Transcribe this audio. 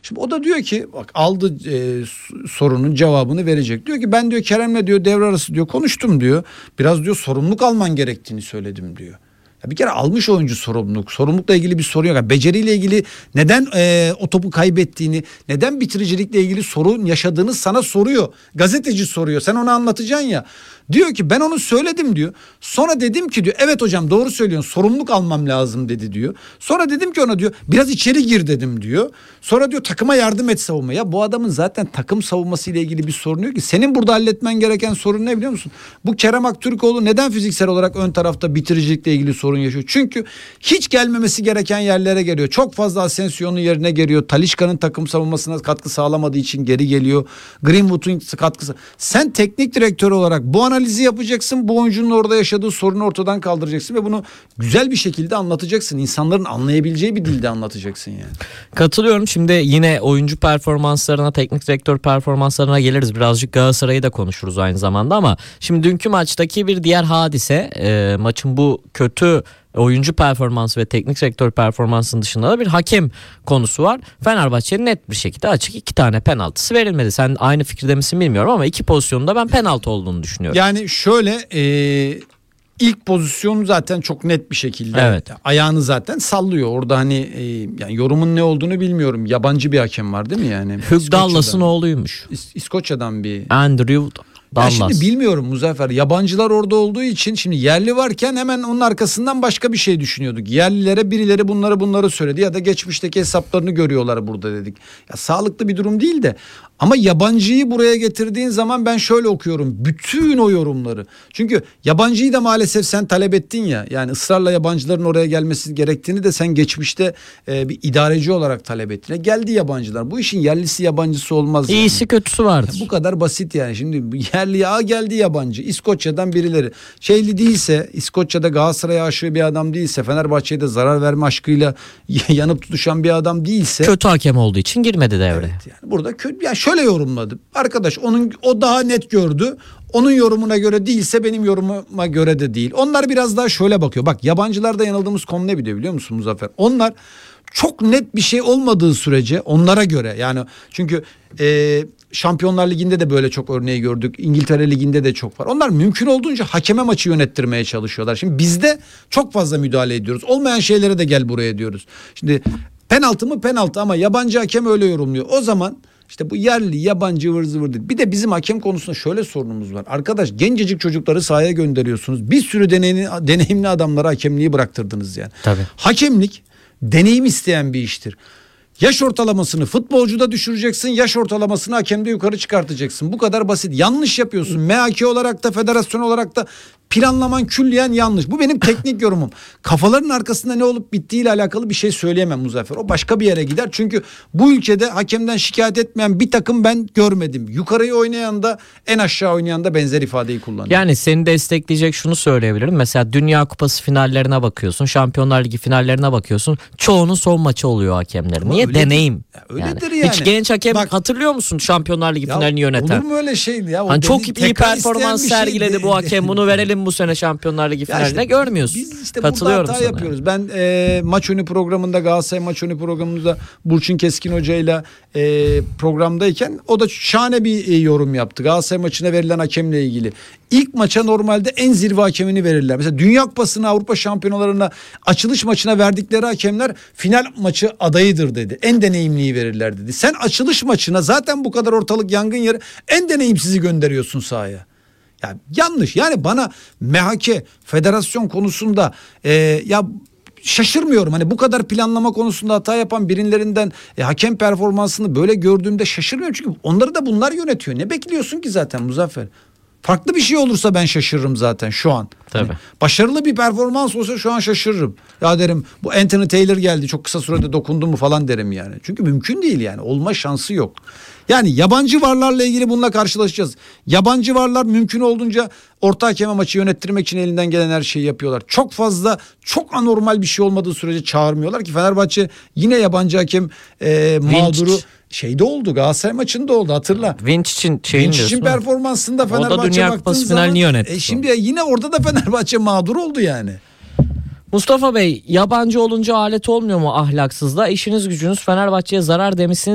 Şimdi o da diyor ki bak aldı sorunun cevabını verecek. Diyor ki ben diyor Kerem'le diyor devre arası diyor konuştum diyor. Biraz diyor sorumluluk alman gerektiğini söyledim diyor. Ya bir kere almış oyuncu sorumluluk. Sorumlulukla ilgili bir sorun yok. Yani beceriyle ilgili neden o topu kaybettiğini, neden bitiricilikle ilgili sorun yaşadığını sana soruyor. Gazeteci soruyor. Sen onu anlatacaksın ya. Diyor ki ben onu söyledim diyor. Sonra dedim ki diyor evet hocam doğru söylüyorsun. Sorumluluk almam lazım dedi diyor. Sonra dedim ki ona diyor biraz içeri gir dedim diyor. Sonra diyor takıma yardım et savunma. Ya bu adamın zaten takım savunması ile ilgili bir sorunu yok ki. Senin burada halletmen gereken sorun ne biliyor musun? Bu Kerem Aktürkoğlu neden fiziksel olarak ön tarafta bitiricilikle ilgili sorun yaşıyor? Çünkü hiç gelmemesi gereken yerlere geliyor. Çok fazla Asensio'nun yerine geliyor. Talisca'nın takım savunmasına katkı sağlamadığı için geri geliyor. Greenwood'un katkısı. Sen teknik direktör olarak bu analizi yapacaksın. Bu oyuncunun orada yaşadığı sorunu ortadan kaldıracaksın ve bunu güzel bir şekilde anlatacaksın. İnsanların anlayabileceği bir dilde anlatacaksın yani. Katılıyorum. Şimdi yine oyuncu performanslarına, teknik direktör performanslarına geliriz. Birazcık Galatasaray'ı da konuşuruz aynı zamanda ama şimdi dünkü maçtaki bir diğer hadise, maçın bu kötü oyuncu performansı ve teknik sektör performansının dışında da bir hakem konusu var. Fenerbahçe'nin net bir şekilde açık 2 tane penaltısı verilmedi. Sen aynı fikirde misin bilmiyorum ama 2 pozisyonda ben penaltı olduğunu düşünüyorum. Yani şöyle ilk pozisyon zaten çok net bir şekilde evet. Ayağını zaten sallıyor. Orada hani yani yorumun ne olduğunu bilmiyorum. Yabancı bir hakem var değil mi yani? Hugh Dallas'ın oğluymuş. İskoçya'dan bir. Andrew Dallas. Şimdi bilmiyorum Muzaffer. Yabancılar orada olduğu için şimdi yerli varken hemen onun arkasından başka bir şey düşünüyorduk. Yerlilere birileri bunları söyledi ya da geçmişteki hesaplarını görüyorlar burada dedik. Ya sağlıklı bir durum değil de ama yabancıyı buraya getirdiğin zaman ben şöyle okuyorum. Bütün o yorumları. Çünkü yabancıyı da maalesef sen talep ettin ya. Yani ısrarla yabancıların oraya gelmesi gerektiğini de sen geçmişte bir idareci olarak talep ettin. Geldi yabancılar. Bu işin yerlisi yabancısı olmaz. İyisi yani. kötüsü vardır. Bu kadar basit yani. Şimdi yerli geldi yabancı. İskoçya'dan birileri. Şeyli değilse, İskoçya'da Galatasaray'a aşığı bir adam değilse, Fenerbahçe'ye de zarar verme aşkıyla yanıp tutuşan bir adam değilse. Kötü hakem olduğu için girmedi devreye. Evet, yani burada kötü. Yani şöyle yorumladım. Arkadaş o daha net gördü. Onun yorumuna göre değilse benim yorumuma göre de değil. Onlar biraz daha şöyle bakıyor. Bak yabancılarda yanıldığımız konu ne biliyor musun Muzaffer? Onlar çok net bir şey olmadığı sürece onlara göre yani çünkü Şampiyonlar Ligi'nde de böyle çok örneği gördük. İngiltere Ligi'nde de çok var. Onlar mümkün olduğunca hakeme maçı yönettirmeye çalışıyorlar. Şimdi bizde çok fazla müdahale ediyoruz. Olmayan şeylere de gel buraya diyoruz. Şimdi penaltı mı penaltı ama yabancı hakem öyle yorumluyor. O zaman işte bu yerli yabancı ıvır zıvır değil. Bir de bizim hakem konusunda şöyle sorunumuz var. Arkadaş gencecik çocukları sahaya gönderiyorsunuz. Bir sürü deneyimli adamlara hakemliği bıraktırdınız yani. Tabii. Hakemlik deneyim isteyen bir iştir. Yaş ortalamasını futbolcuda düşüreceksin. Yaş ortalamasını hakemde yukarı çıkartacaksın. Bu kadar basit. Yanlış yapıyorsun. MHK olarak da federasyon olarak da planlaman külliyen yanlış. Bu benim teknik yorumum. Kafaların arkasında ne olup bittiğiyle alakalı bir şey söyleyemem Muzaffer. O başka bir yere gider. Çünkü bu ülkede hakemden şikayet etmeyen bir takım ben görmedim. Yukarıyı oynayan da en aşağı oynayan da benzer ifadeyi kullanıyor. Yani seni destekleyecek şunu söyleyebilirim. Mesela Dünya Kupası finallerine bakıyorsun. Şampiyonlar Ligi finallerine bakıyorsun. Çoğunun son maçı oluyor hakemlerin. Ama niye? Deneyim. Öyledir yani. Hiç genç hakem Bak, hatırlıyor musun Şampiyonlar Ligi finalini yöneten? Olur mu öyle şey ya? Hani çok iyi performans sergiledi bu hakem. Bunu verelim bu sene Şampiyonlar Ligi finaline işte, görmüyorsun. Biz işte burada hata yapıyoruz. Ben maç önü programında Galatasaray maç önü programımızda Burçin Keskin Hoca'yla programdayken o da şahane bir yorum yaptı. Galatasaray maçına verilen hakemle ilgili. İlk maça normalde en zirve hakemini verirler. Mesela Dünya Kupası'na, Avrupa Şampiyonalarına açılış maçına verdikleri hakemler final maçı adayıdır dedi. En deneyimliyi verirler dedi. Sen açılış maçına zaten bu kadar ortalık yangın yeri en deneyimsizi gönderiyorsun sahaya. Ya yanlış. Yani bana MHK federasyon konusunda ya şaşırmıyorum. Hani bu kadar planlama konusunda hata yapan birilerinden hakem performansını böyle gördüğümde şaşırmıyorum. Çünkü onları da bunlar yönetiyor. Ne bekliyorsun ki zaten Muzaffer? Farklı bir şey olursa ben şaşırırım zaten şu an. Tabii. Yani başarılı bir performans olsa şu an şaşırırım. Ya derim bu Anthony Taylor geldi çok kısa sürede dokundu mu falan derim yani. Çünkü mümkün değil yani. Olma şansı yok. Yani yabancı varlarla ilgili bununla karşılaşacağız. Yabancı varlar mümkün olduğunca orta hakeme maçı yönettirmek için elinden gelen her şeyi yapıyorlar. Çok fazla çok anormal bir şey olmadığı sürece çağırmıyorlar ki Fenerbahçe yine yabancı hakem mağduru şeyde oldu. Galatasaray maçında oldu hatırla. Vinç'in performansında Fenerbahçe o da Dünya Kupası finalini yönetti. Şimdi yine orada da Fenerbahçe mağdur oldu yani. Mustafa Bey, yabancı olunca alet olmuyor mu ahlaksızlığa? İşiniz gücünüz Fenerbahçe'ye zarar demişsiniz.